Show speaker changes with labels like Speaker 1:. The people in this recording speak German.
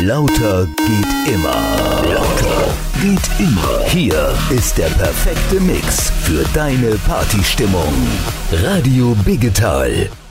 Speaker 1: Lauter geht immer. Lauter geht immer. Hier ist der perfekte Mix für deine Partystimmung. Radio Biggetal.